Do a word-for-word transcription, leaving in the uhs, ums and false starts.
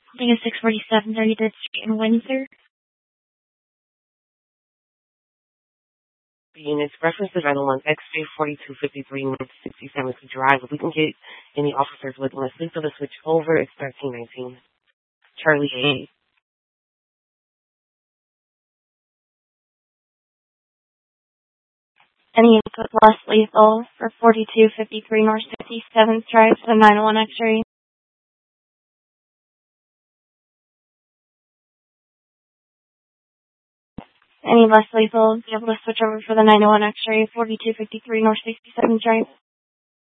I think it's six forty-seven thirty-third Street in Windsor. The units reference the nine one X J forty-two fifty-three North sixty-seventh Drive. If we can get any officers with us, please do the switch over. It's thirteen nineteen. Charlie eight. Any input less lethal for forty-two fifty-three North sixty-seventh Drive to the nine one X-ray. Any less lethal, be able to switch over for the nine one X-ray, forty-two fifty-three North sixty-seventh Drive.